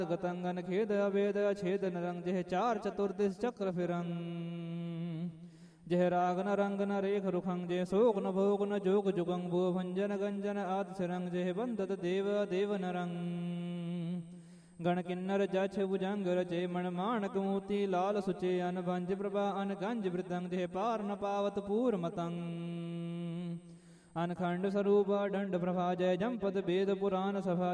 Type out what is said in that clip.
ਗਤੰਗਨ ਖੇਦ ਅਵੇਦ ਅਛੇਦ ਨਰੰਗ ਜਿਹ ਚਾਰ ਚਤੁਰਦਿਸ ਚੱਕਰ ਫਿਰੰ ਜਿਹ ਰਾਗ ਨ ਰੰਗ ਨ ਰੇਖ ਰੁਖੰ ਜਿਹ ਸੋਗ ਨ ਭੋਗ ਨ ਜੋਗ ਜੁਗੰ ਭੂ ਭੰਜਨ ਗੰਜਨ ਆਦ ਸਿਰੰਗ ਜਿਹ ਬੰਦਤ ਦੇਵ ਦੇਵ ਨਰੰ ਗਣ ਕਿੰਨਰ ਜਛ ਭੁਜੰਗ ਰਚੇ ਮਣ ਮਾਣਕ ਮੋਤੀ ਲਾਲ ਸੁਚੇ ਅਨ ਭੰਜ ਪ੍ਰਭਾ ਅਨ ਗੰਜ ਬ੍ਰਿਤੰਗ ਜਿਹ ਪਾਰ ਨ ਪਾਵਤ ਪੂਰ ਮਤੰ ਅਨਖੰਡ ਸਰੂਪ ਦੰਡ ਪ੍ਰਭਾ ਜੈ ਜੰਪਦ ਵੇਦ ਪੁਰਾਨ ਸਭਾ